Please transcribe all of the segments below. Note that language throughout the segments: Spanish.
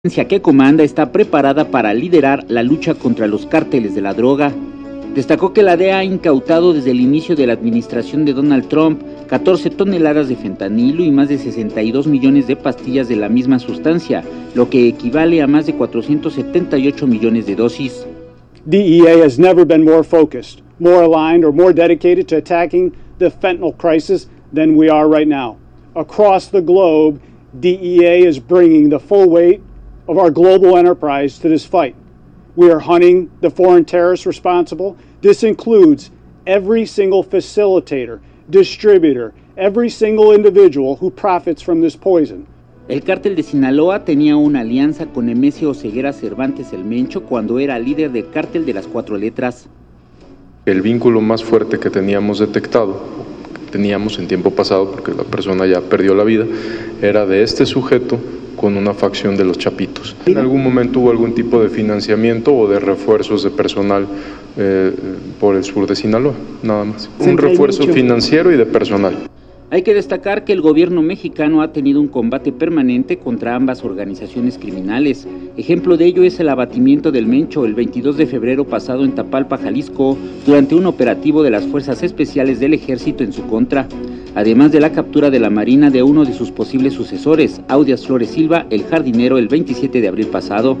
que comanda está preparada para liderar la lucha contra los cárteles de la droga. Destacó que la DEA ha incautado desde el inicio de la administración de Donald Trump 14 toneladas de fentanilo y más de 62 millones de pastillas de la misma sustancia, lo que equivale a más de 478 millones de dosis. DEA has never been more focused, more aligned, or more dedicated to attacking the fentanyl crisis than we are right now. Across the globe, DEA is bringing the full weight of our global enterprise to this fight. We are hunting the foreign terrorists responsible. This includes every single facilitator, distributor, every single individual who profits from this poison. El cártel de Sinaloa tenía una alianza con Nemesio Ceguera Cervantes el Mencho cuando era líder del cártel de las 4 letras. El vínculo más fuerte que teníamos detectado, teníamos en tiempo pasado, porque la persona ya perdió la vida, era de este sujeto con una facción de los Chapitos. En algún momento hubo algún tipo de financiamiento o de refuerzos de personal por el sur de Sinaloa, nada más. Un refuerzo financiero y de personal. Hay que destacar que el gobierno mexicano ha tenido un combate permanente contra ambas organizaciones criminales. Ejemplo de ello es el abatimiento del Mencho el 22 de febrero pasado en Tapalpa, Jalisco, durante un operativo de las Fuerzas Especiales del Ejército en su contra, además de la captura de la Marina de uno de sus posibles sucesores, Audias Flores Silva, el jardinero, el 27 de abril pasado.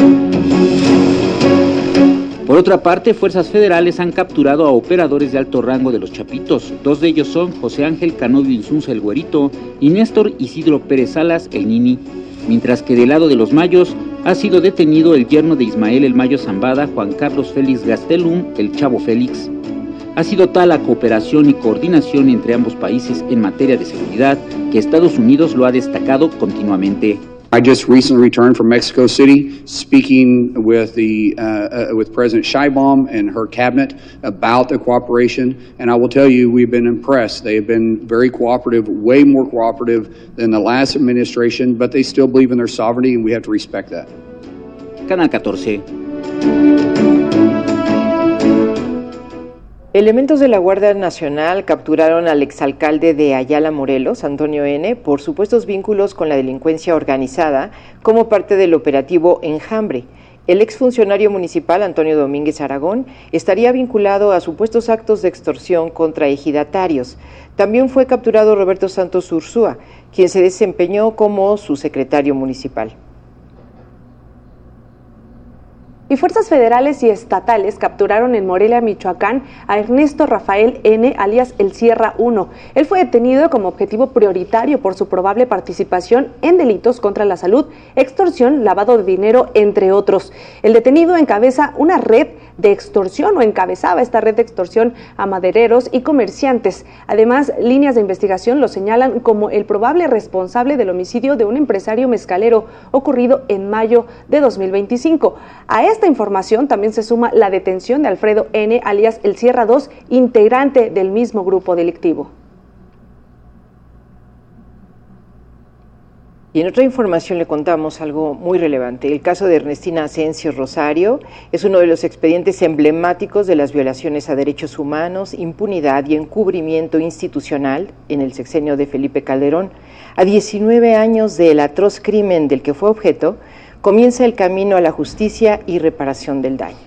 Por otra parte, fuerzas federales han capturado a operadores de alto rango de los Chapitos. 2 de ellos son José Ángel Canovio Insunza el Güerito y Néstor Isidro Pérez Salas el Nini. Mientras que del lado de los Mayos ha sido detenido el yerno de Ismael el Mayo Zambada, Juan Carlos Félix Gastelum, el Chavo Félix. Ha sido tal la cooperación y coordinación entre ambos países en materia de seguridad que Estados Unidos lo ha destacado continuamente. I just recently returned from Mexico City, speaking with with President Sheinbaum and her cabinet about the cooperation, and I will tell you, we've been impressed. They have been very cooperative, way more cooperative than the last administration, but they still believe in their sovereignty, and we have to respect that. Canal 14. Elementos de la Guardia Nacional capturaron al exalcalde de Ayala, Morelos, Antonio N., por supuestos vínculos con la delincuencia organizada como parte del operativo Enjambre. El exfuncionario municipal, Antonio Domínguez Aragón, estaría vinculado a supuestos actos de extorsión contra ejidatarios. También fue capturado Roberto Santos Ursúa, quien se desempeñó como su secretario municipal. Y fuerzas federales y estatales capturaron en Morelia, Michoacán, a Ernesto Rafael N., alias El Sierra 1. Él fue detenido como objetivo prioritario por su probable participación en delitos contra la salud, extorsión, lavado de dinero, entre otros. El detenido encabeza una red de extorsión o encabezaba esta red de extorsión a madereros y comerciantes. Además, líneas de investigación lo señalan como el probable responsable del homicidio de un empresario mezcalero ocurrido en mayo de 2025. A esta información también se suma la detención de Alfredo N., alias El Sierra 2, integrante del mismo grupo delictivo. Y en otra información le contamos algo muy relevante. El caso de Ernestina Asensio Rosario es uno de los expedientes emblemáticos de las violaciones a derechos humanos, impunidad y encubrimiento institucional en el sexenio de Felipe Calderón. A 19 años del atroz crimen del que fue objeto, comienza el camino a la justicia y reparación del daño.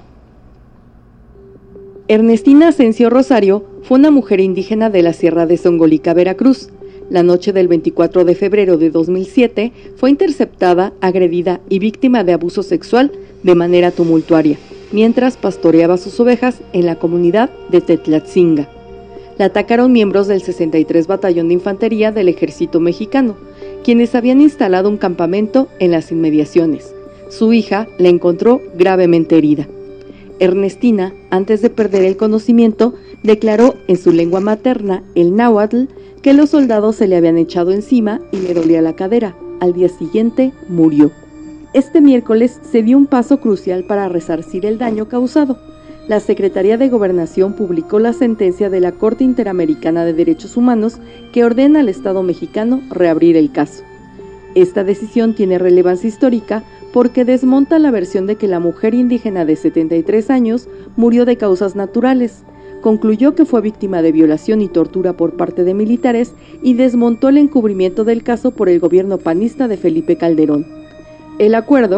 Ernestina Asensio Rosario fue una mujer indígena de la Sierra de Zongolica, Veracruz. La noche del 24 de febrero de 2007 fue interceptada, agredida y víctima de abuso sexual de manera tumultuaria, mientras pastoreaba sus ovejas en la comunidad de Tetlatzinga. La atacaron miembros del 63 Batallón de Infantería del Ejército Mexicano, quienes habían instalado un campamento en las inmediaciones. Su hija la encontró gravemente herida. Ernestina, antes de perder el conocimiento, declaró en su lengua materna, el náhuatl, que los soldados se le habían echado encima y le dolía la cadera. Al día siguiente murió. Este miércoles se dio un paso crucial para resarcir el daño causado. La Secretaría de Gobernación publicó la sentencia de la Corte Interamericana de Derechos Humanos que ordena al Estado mexicano reabrir el caso. Esta decisión tiene relevancia histórica porque desmonta la versión de que la mujer indígena de 73 años murió de causas naturales. Concluyó que fue víctima de violación y tortura por parte de militares y desmontó el encubrimiento del caso por el gobierno panista de Felipe Calderón. El acuerdo